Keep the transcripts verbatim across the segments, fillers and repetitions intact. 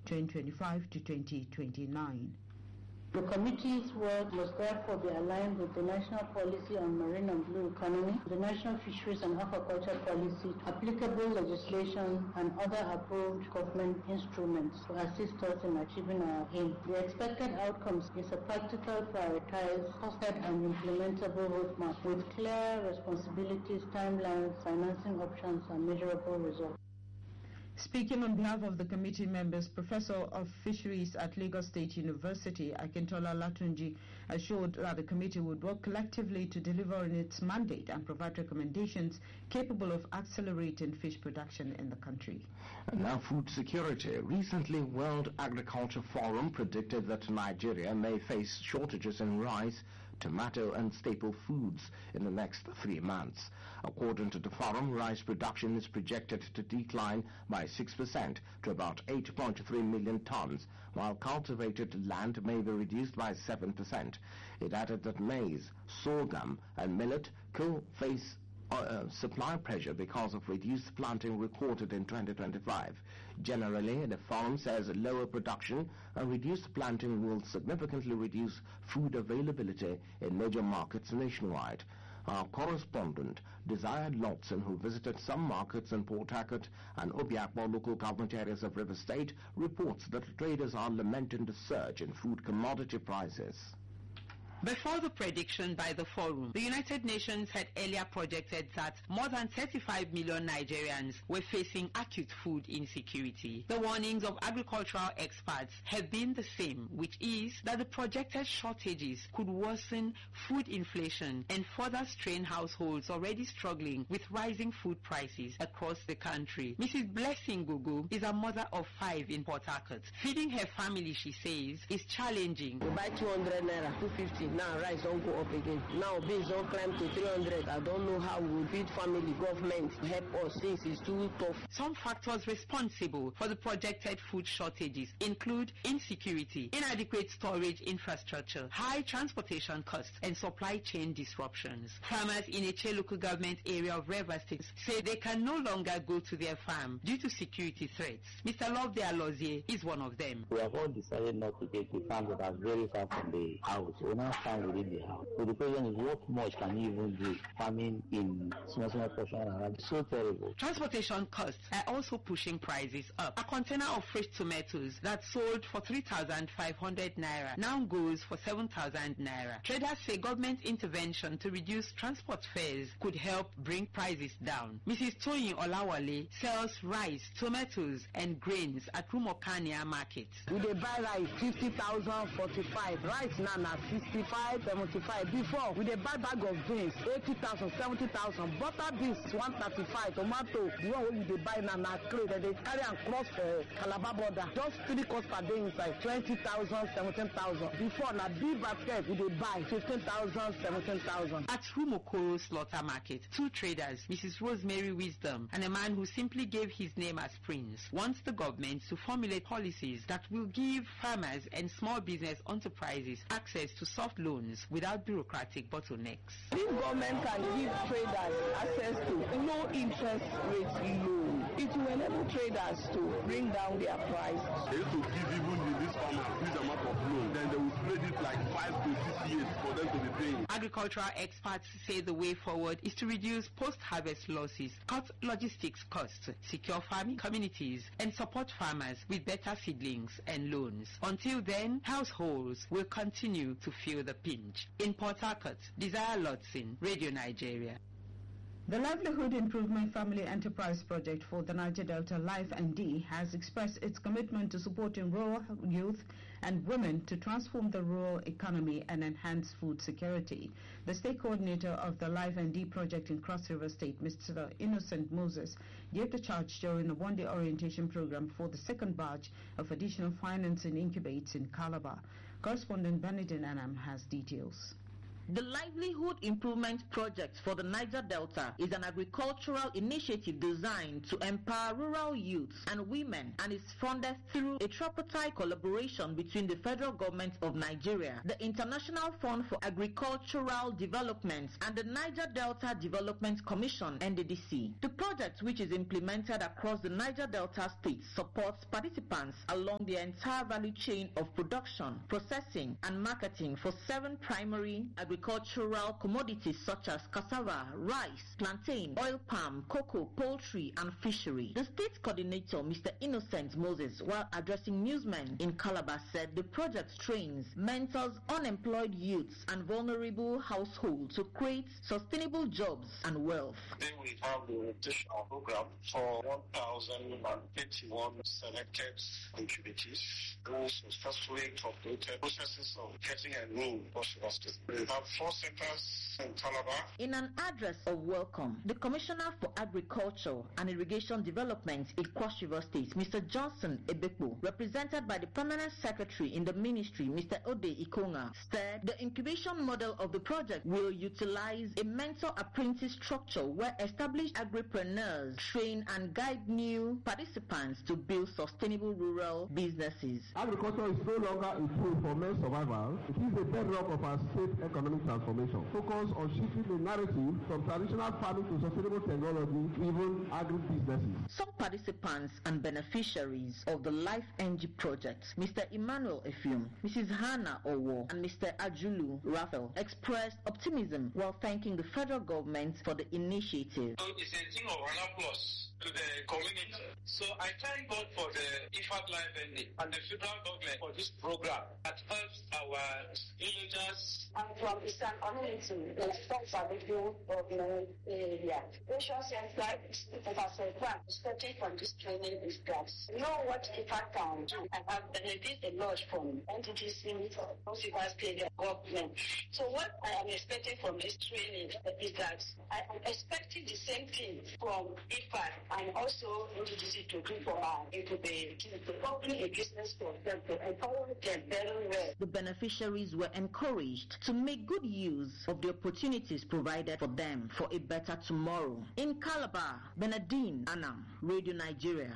twenty twenty-five to twenty twenty-nine. The committee's work must therefore be aligned with the National Policy on Marine and Blue Economy, the National Fisheries and Aquaculture Policy, applicable legislation, and other approved government instruments to assist us in achieving our aim. The expected outcomes is a practical, prioritized, costed, and implementable roadmap with clear responsibilities, timelines, financing options, and measurable results. Speaking on behalf of the committee members, Professor of Fisheries at Lagos State University, Akintola Latunji, assured that the committee would work collectively to deliver on its mandate and provide recommendations capable of accelerating fish production in the country. And now food security. Recently, World Agriculture Forum predicted that Nigeria may face shortages in rice, tomato and staple foods in the next three months. According to the forum, rice production is projected to decline by six percent to about eight point three million tons, while cultivated land may be reduced by seven percent. It added that maize, sorghum and millet could face Uh, supply pressure because of reduced planting recorded in twenty twenty-five. Generally, the forum says lower production and reduced planting will significantly reduce food availability in major markets nationwide. Our correspondent, Desire Lotson, who visited some markets in Port Harcourt and Obiakpo local government areas of River State, reports that traders are lamenting the surge in food commodity prices. Before the prediction by the forum, the United Nations had earlier projected that more than thirty-five million Nigerians were facing acute food insecurity. The warnings of agricultural experts have been the same, which is that the projected shortages could worsen food inflation and further strain households already struggling with rising food prices across the country. Missus Blessing Gugu is a mother of five in Port Harcourt. Feeding her family, she says, is challenging. You buy two hundred naira, two fifty. Now rice don't go up again. Now beans don't climb to three hundred. I don't know how we will feed family. Government help us since it's too tough. Some factors responsible for the projected food shortages include insecurity, inadequate storage infrastructure, high transportation costs, and supply chain disruptions. Farmers in Eche local government area of River State say they can no longer go to their farm due to security threats. Mister Loveday Alozie is one of them. We have all decided not to take the farm that are very far from the house. We now farm within the house. So the question is, what much can you even do farming in small, small portion around? It's so terrible. Transportation costs are also pushing prices up. A container of fresh tomatoes that sold for three thousand five hundred naira now goes for seven thousand naira. Traders say government intervention to reduce transport fares could help bring prices down. Missus Toyin Olawale sells rice, tomatoes and grains at Rumokania market. We dey buy rice fifty thousand, forty-five. Rice now na sixty-five, seventy-five. Before, we dey buy bag of beans eighty thousand, seventy thousand. Butter beans one thirty-five. Tomato, the one wey we dey buy now na crate. They carry and cross uh, Calabar border. Just three cost per day inside. twenty thousand, seventeen thousand. Before, na big basket we dey buy fifteen thousand, seventeen thousand. At Rumokoro Slaughter Market, two traders, Missus Rosemary Wisdom and a man who simply gave his name as Prince, wants the government to formulate policies that will give farmers and small business enterprises access to soft loans without bureaucratic bottlenecks. This government can give traders access to low interest rate loan. It will enable traders to bring down their price. They used to give even this farmer huge amount of loan, then they will spread it like five to six years for them to be paying. Agricultural experts say the way forward is to reduce post-harvest losses, cut logistics costs, secure farming communities, and support farmers with better seedlings and loans. Until then, households will continue to feel the pinch. In Port Harcourt, Desire Lotson, Radio Nigeria. The Livelihood Improvement Family Enterprise Project for the Niger Delta Life and D has expressed its commitment to supporting rural youth and women to transform the rural economy and enhance food security. The state coordinator of the Life and D project in Cross River State, Mister Innocent Moses, gave the charge during a one-day orientation program for the second batch of additional financing incubates in Calabar. Correspondent Benedict Anam has details. The Livelihood Improvement Project for the Niger Delta is an agricultural initiative designed to empower rural youths and women and is funded through a tripartite collaboration between the federal government of Nigeria, the International Fund for Agricultural Development, and the Niger Delta Development Commission N D D C. The project, which is implemented across the Niger Delta states, supports participants along the entire value chain of production, processing, and marketing for seven primary agricultural commodities such as cassava, rice, plantain, oil palm, cocoa, poultry, and fishery. The state coordinator, Mister Innocent Moses, while addressing newsmen in Calabar, said the project trains, mentors unemployed youths and vulnerable households to create sustainable jobs and wealth. Today we have the rotational program for one thousand eighty-one selected incubators. Those successfully completed processes of getting enrolled for River State. We have four centers in Calabar. In an address of welcome, the Commissioner for Agriculture and Irrigation Development in Cross River State, Mister Johnson Ebekpo, represented by the Permanent Secretary in the Ministry, Mister Ode Ikonga, said the incubation model of the project will utilize a mentor-apprentice structure where established agripreneurs train and guide new participants to build sustainable rural businesses. Agriculture is no longer a tool for men's survival. It is the bedrock of our state economic transformation. Focus on shifting the narrative from traditional farming to sustainable technology, even agri-businesses. Some participants and beneficiaries of the Life N G project, Mister Emmanuel Efium, Missus Hannah Owo, and Mister Ajulu Raphael, expressed optimism while thanking the federal government for the initiative. So it's a thing of honor plus to the community. So I thank God for the I F A D Life N D and the federal government for this program that helps our villagers. I'm from Eastern Community, the Stocks and Review Government area. Patient center is starting from this training is drugs. You know what I F A D can do? I have benefited a lot from N T D C, River State government. So what I am expecting from this training is that I am expecting the same thing from I F A D and also N T D C to do for our incubator, to open a business for them, to empower them very well. The beneficiaries were encouraged to make good use of the opportunities provided for them for a better tomorrow. In Calabar, Benadine Anam, Radio Nigeria.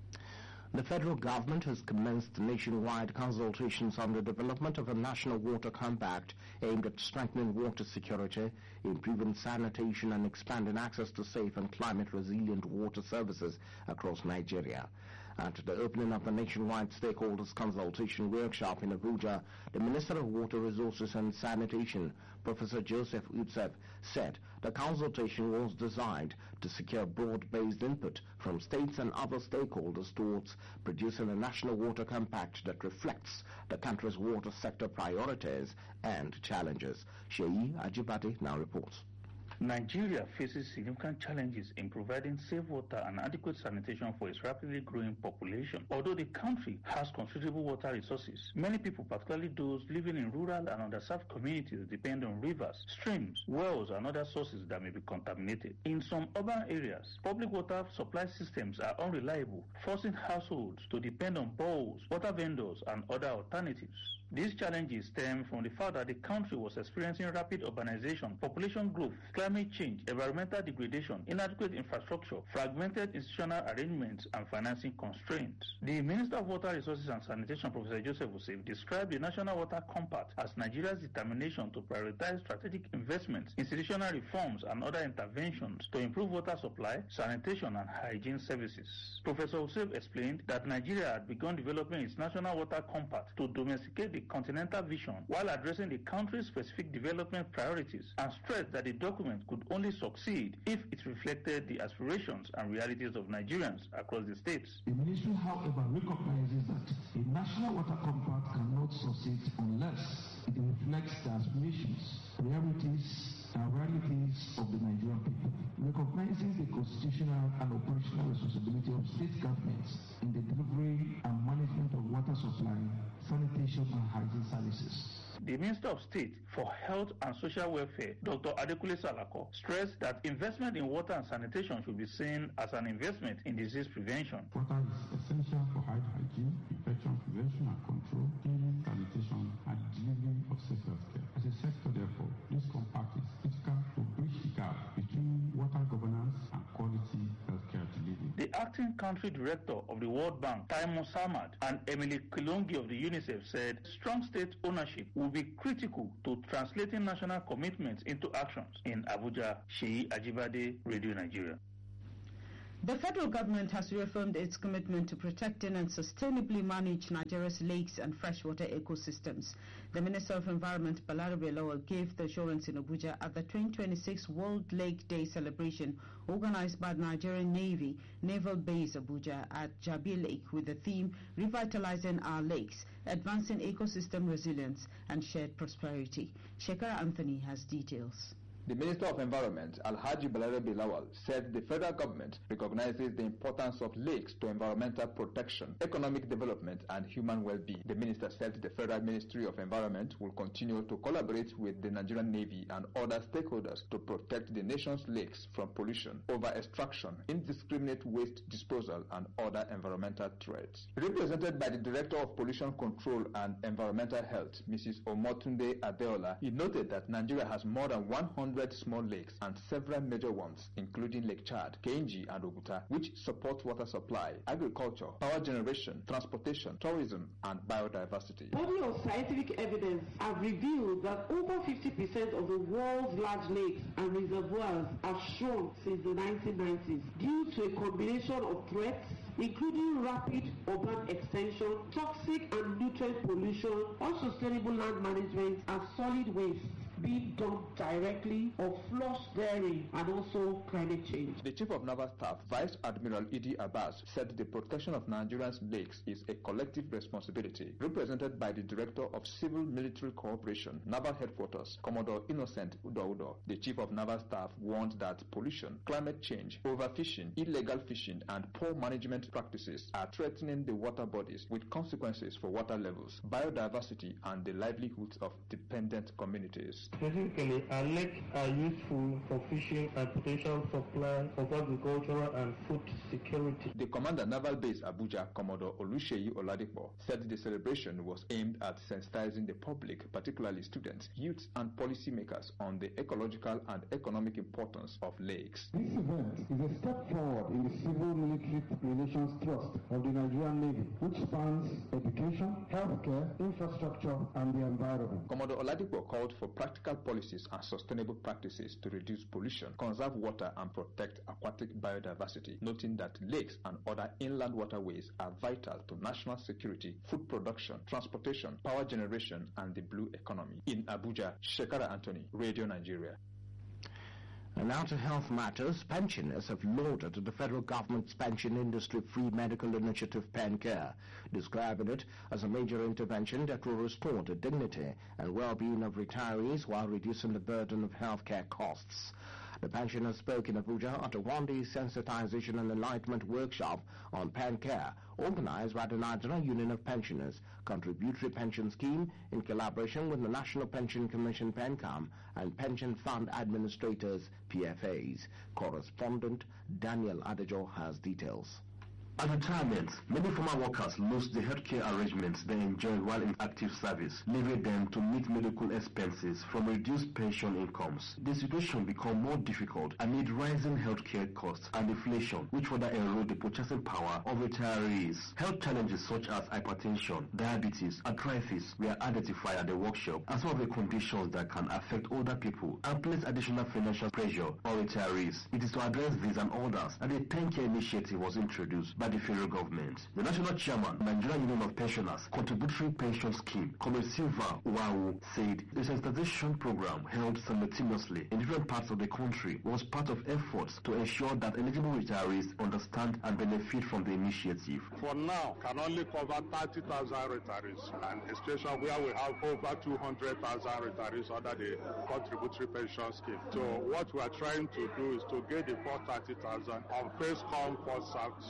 The federal government has commenced nationwide consultations on the development of a national water compact aimed at strengthening water security, improving sanitation and expanding access to safe and climate-resilient water services across Nigeria. At the opening of the nationwide stakeholders consultation workshop in Abuja, the Minister of Water Resources and Sanitation, Professor Joseph Utsef, said the consultation was designed to secure broad-based input from states and other stakeholders towards producing a national water compact that reflects the country's water sector priorities and challenges. Sheyi Ajibade now reports. Nigeria faces significant challenges in providing safe water and adequate sanitation for its rapidly growing population. Although the country has considerable water resources, many people, particularly those living in rural and underserved communities, depend on rivers, streams, wells, and other sources that may be contaminated. In some urban areas, public water supply systems are unreliable, forcing households to depend on boreholes, water vendors, and other alternatives. These challenges stem from the fact that the country was experiencing rapid urbanization, population growth, climate change, environmental degradation, inadequate infrastructure, fragmented institutional arrangements, and financing constraints. The Minister of Water Resources and Sanitation, Professor Joseph Usef, described the National Water Compact as Nigeria's determination to prioritize strategic investments, institutional reforms, and other interventions to improve water supply, sanitation, and hygiene services. Professor Usef explained that Nigeria had begun developing its National Water Compact to domesticate the continental vision while addressing the country's specific development priorities, and stressed that the document could only succeed if it reflected the aspirations and realities of Nigerians across the states. The ministry, however, recognizes that the National Water Compact cannot succeed unless it reflects the aspirations, realities, and realities of the Nigerian people, recognizing the constitutional and operational responsibility of state governments in the delivery and management of water supply, sanitation, and hygiene services. The Minister of State for Health and Social Welfare, Doctor Adekunle Salako, stressed that investment in water and sanitation should be seen as an investment in disease prevention. Water is essential for hygiene, infection prevention and control, cleaning, sanitation, and delivery of safe health care. As a sector, therefore, this The acting country director of the World Bank, Taimon Samad, and Emily Kilongi of the UNICEF said strong state ownership will be critical to translating national commitments into actions. In Abuja, Sheyi Ajibade, Radio Nigeria. The federal government has reaffirmed its commitment to protecting and sustainably manage Nigeria's lakes and freshwater ecosystems. The Minister of Environment, Balarabe Lawal, gave the assurance in Abuja at the twenty twenty-six World Lake Day celebration organized by the Nigerian Navy Naval Base Abuja at Jabi Lake with the theme Revitalizing Our Lakes, Advancing Ecosystem Resilience and Shared Prosperity. Shekara Anthony has details. The Minister of Environment, Alhaji Balarabe Lawal, said the federal government recognizes the importance of lakes to environmental protection, economic development, and human well-being. The minister said the Federal Ministry of Environment will continue to collaborate with the Nigerian Navy and other stakeholders to protect the nation's lakes from pollution, over-extraction, indiscriminate waste disposal, and other environmental threats. Represented by the Director of Pollution Control and Environmental Health, Missus Omotunde Adeola, he noted that Nigeria has more than one hundred small lakes and several major ones, including Lake Chad, Kainji, and Oguta, which support water supply, agriculture, power generation, transportation, tourism, and biodiversity. Body of scientific evidence have revealed that over fifty percent of the world's large lakes and reservoirs have shrunk since the nineteen nineties due to a combination of threats, including rapid urban extension, toxic and nutrient pollution, unsustainable land management, and solid waste being dumped directly or flushed therein, and also climate change. The Chief of Naval Staff, Vice Admiral Idi Abbas, said the protection of Nigeria's lakes is a collective responsibility. Represented by the Director of Civil Military Cooperation, Naval Headquarters, Commodore Innocent Udo, the Chief of Naval Staff warned that pollution, climate change, overfishing, illegal fishing, and poor management practices are threatening the water bodies with consequences for water levels, biodiversity, and the livelihoods of dependent communities. Specifically, our lakes are useful for fishing and potential supply of agricultural and food security. The Commander Naval Base Abuja, Commodore Oluseyi Oladipo, said the celebration was aimed at sensitizing the public, particularly students, youths, and policymakers on the ecological and economic importance of lakes. This event is a step forward in the civil-military relations thrust of the Nigerian Navy, which spans education, healthcare, infrastructure, and the environment. Commodore Oladipo called for practical policies and sustainable practices to reduce pollution, conserve water, and protect aquatic biodiversity, noting that lakes and other inland waterways are vital to national security, food production, transportation, power generation, and the blue economy. In Abuja, Shekara Anthony, Radio Nigeria. And now to health matters. Pensioners have lauded the federal government's pension industry free medical initiative PenCare, describing it as a major intervention that will restore the dignity and well-being of retirees while reducing the burden of healthcare costs. The pensioners spoke in Abuja at a one-day sensitization and enlightenment workshop on PenCare, organized by the Nigerian Union of Pensioners Contributory Pension Scheme in collaboration with the National Pension Commission PenCam and Pension Fund Administrators P F As. Correspondent Daniel Adejo has details. At retirement, many former workers lose the healthcare arrangements they enjoyed while in active service, leaving them to meet medical expenses from reduced pension incomes. The situation becomes more difficult amid rising healthcare costs and inflation, which further erode the purchasing power of retirees. Health challenges such as hypertension, diabetes, arthritis were identified at the workshop as one of the conditions that can affect older people and place additional financial pressure on retirees. It is to address these and others that the PenCare initiative was introduced by the federal government. The national chairman, Nigerian Union of Pensioners Contributory Pension Scheme, Comrade Silva Uwawu, said the sensitization program held simultaneously in different parts of the country was part of efforts to ensure that eligible retirees understand and benefit from the initiative. For now, can only cover thirty thousand retirees, and a situation where we have over two hundred thousand retirees under the Contributory Pension Scheme. So what we are trying to do is to get the first thirty thousand on first come, first served. The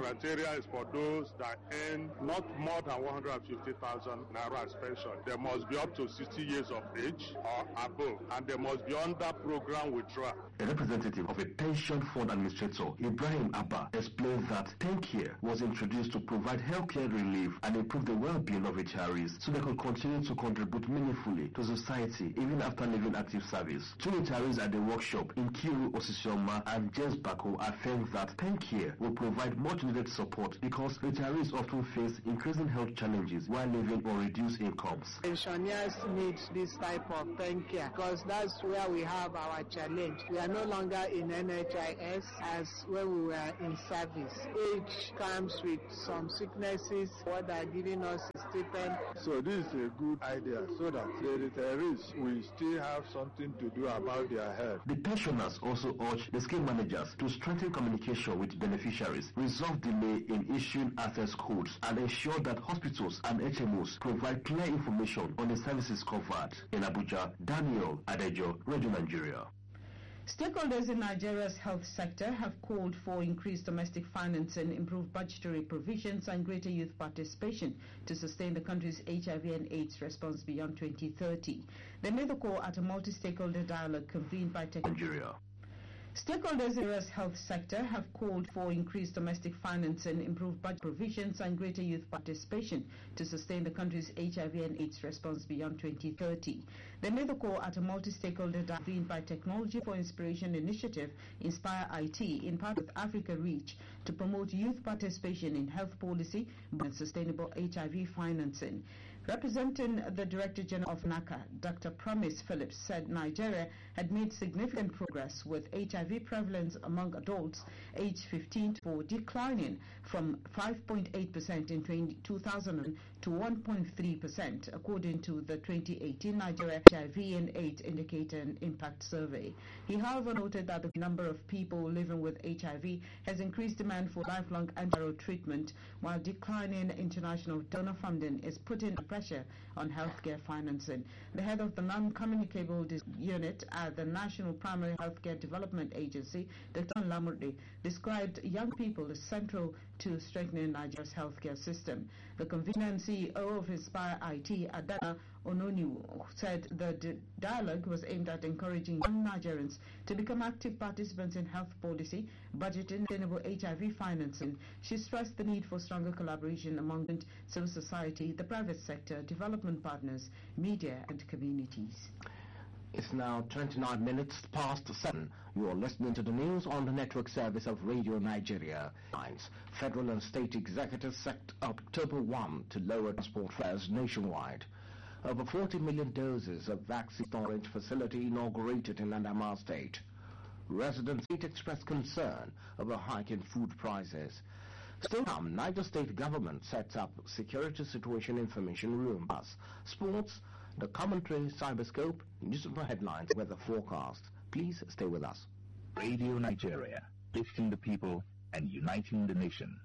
criteria is for those that earn not more than one hundred fifty thousand naira as pension. They must be up to sixty years of age or above, and they must be under program withdrawal. A representative of a pension fund administrator, Ibrahim Abba, explains that ThinkCare was introduced to provide healthcare relief and improve the well-being of H R Es so they could continue to contribute meaningfully to society even after leaving active service. Two H R Es at the workshop, Nkiru Osisioma and James Bako, affirmed that ThinkCare will provide much-needed support because H R Es often face increasing health challenges while living on reduced incomes. Pensioners need this type of ThinkCare because that's where we have our challenge. We are no longer in N H I S as when we were in service. Age comes with some sicknesses. What they're giving us is stipend. So this is a good idea so that the retirees will still have something to do about their health. The pensioners also urge the scheme managers to strengthen communication with beneficiaries, resolve delay in issuing access codes, and ensure that hospitals and H M Os provide clear information on the services covered. In Abuja, Daniel Adejo, Radio Nigeria. Stakeholders in Nigeria's health sector have called for increased domestic financing, improved budgetary provisions, and greater youth participation to sustain the country's H I V and AIDS response beyond twenty thirty. They made the call at a multi-stakeholder dialogue convened by Nigeria. Stakeholders in Nigeria's health sector have called for increased domestic financing, improved budget provisions, and greater youth participation to sustain the country's H I V and AIDS response beyond twenty thirty. They made the call at a multi-stakeholder dialogue convened by Technology for Inspiration Initiative, Inspire I T, in part with Africa Reach, to promote youth participation in health policy and sustainable H I V financing. Representing the Director General of NACA, Doctor Promise Phillips, said Nigeria had made significant progress with H I V prevalence among adults aged fifteen to forty declining from five point eight percent in two thousand to one point three percent, according to the twenty eighteen Nigeria H I V and AIDS Indicator and Impact Survey. He, however, noted that the number of people living with H I V has increased demand for lifelong antiviral treatment, while declining international donor funding is putting pressure on healthcare financing. The head of the non-communicable unit at the National Primary Healthcare Development Agency, Doctor Lamurde, described young people as central to strengthening Nigeria's healthcare system. The convener and C E O of Inspire I T, Adana Ononiwu, said the di dialogue was aimed at encouraging young Nigerians to become active participants in health policy, budgeting, sustainable H I V financing. She stressed the need for stronger collaboration among civil society, the private sector, development partners, media, and communities. It's now twenty-nine minutes past seven. You are listening to the news on the network service of Radio Nigeria. Federal and state executives set October first to lower transport fares nationwide. Over forty million doses of vaccine storage facility inaugurated in Adamawa State. Residents expressed concern over hike in food prices. Still come, Niger State government sets up security situation information room. Plus, sports, the commentary, cyberscope, newspaper headlines, weather forecast. Please stay with us. Radio Nigeria, lifting the people and uniting the nation.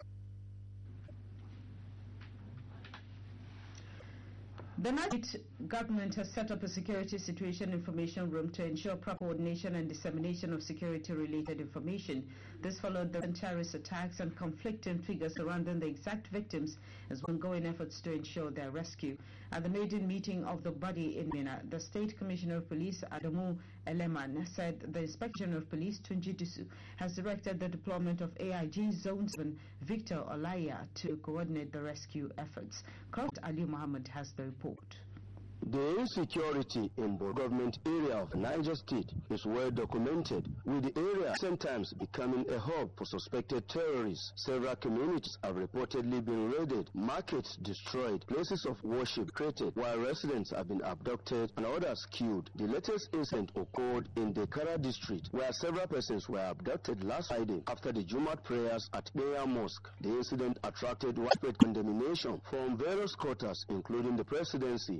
The Niger State government has set up a security situation information room to ensure proper coordination and dissemination of security-related information. This followed the terrorist attacks and conflicting figures surrounding the exact victims as ongoing efforts to ensure their rescue. At the maiden meeting of the body in Mina, the State Commissioner of Police, Adamu Eleman, said the Inspector General of Police, Tunji Disu, has directed the deployment of A I G Zone seven, Victor Olaya, to coordinate the rescue efforts. Correspondent Ali Muhammad has the report. The insecurity in the government area of Niger State is well documented, with the area sometimes becoming a hub for suspected terrorists. Several communities have reportedly been raided, markets destroyed, places of worship created, while residents have been abducted and others killed. The latest incident occurred in the Kara district, where several persons were abducted last Friday after the Jumat prayers at Beya Mosque. The incident attracted widespread condemnation from various quarters, including the presidency, which should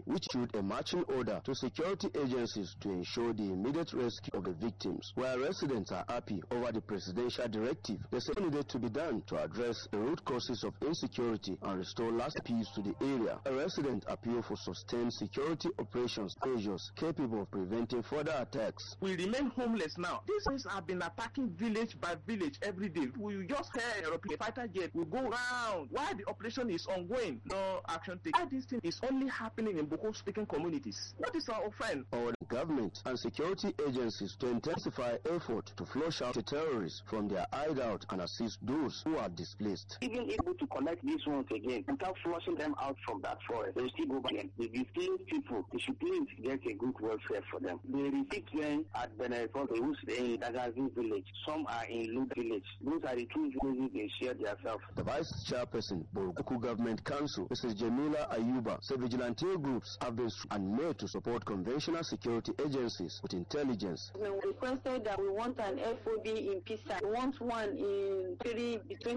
issued a marching order to security agencies to ensure the immediate rescue of the victims. While residents are happy over the presidential directive, there is needed to be done to address the root causes of insecurity and restore lasting peace to the area. A resident appeal for sustained security operations measures capable of preventing further attacks. We remain homeless now. These things have been attacking village by village every day. We just hear a fighter jet will go round while the operation is ongoing. No action taken. Why this thing is only happening in Boko-speaking communities? What is our offense? Our government and security agencies to intensify effort to flush out the terrorists from their hideout and assist those who are displaced. Even able to collect these ones again without flushing them out from that forest, they will still go back again. The displaced people, they should please get a good welfare for them. The recipients at Benefort, who's in Dagazi village, some are in Lut village. Those are the two villages they share themselves. The Vice Chairperson, Borobuku Government Council, Missus Jamila Ayuba, said vigilante groups have been and made to support conventional security agencies with intelligence. We requested that we want an F O B in Pisa. We want one in three between